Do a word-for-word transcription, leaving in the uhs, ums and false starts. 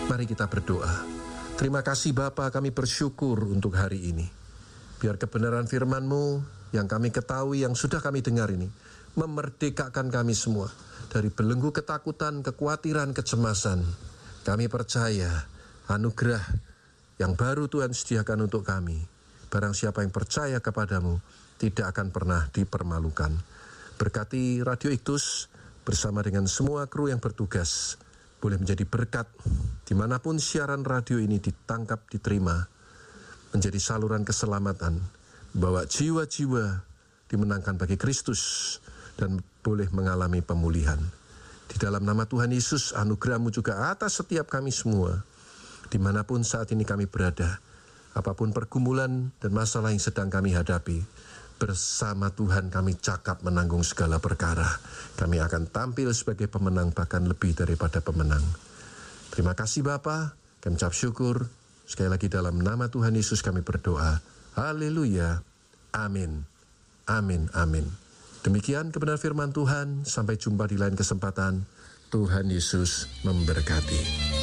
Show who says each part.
Speaker 1: Mari kita berdoa. Terima kasih Bapa, kami bersyukur untuk hari ini. Biar kebenaran firman-Mu yang kami ketahui, yang sudah kami dengar ini, memerdekakan kami semua dari belenggu ketakutan, kekhawatiran, kecemasan. Kami percaya anugerah yang baru Tuhan sediakan untuk kami. Barang siapa yang percaya kepadamu tidak akan pernah dipermalukan. Berkati Radio Iktus bersama dengan semua kru yang bertugas, boleh menjadi berkat dimanapun siaran radio ini ditangkap, diterima, menjadi saluran keselamatan, bawa jiwa-jiwa dimenangkan bagi Kristus dan boleh mengalami pemulihan. Di dalam nama Tuhan Yesus, anugerah-Mu juga atas setiap kami semua, dimanapun saat ini kami berada, apapun pergumulan dan masalah yang sedang kami hadapi, bersama Tuhan kami cakap menanggung segala perkara. Kami akan tampil sebagai pemenang, bahkan lebih daripada pemenang. Terima kasih Bapa, kami ucap syukur. Sekali lagi dalam nama Tuhan Yesus kami berdoa. Haleluya. Amin. Amin. Amin. Demikian kebenaran firman Tuhan. Sampai jumpa di lain kesempatan. Tuhan Yesus memberkati.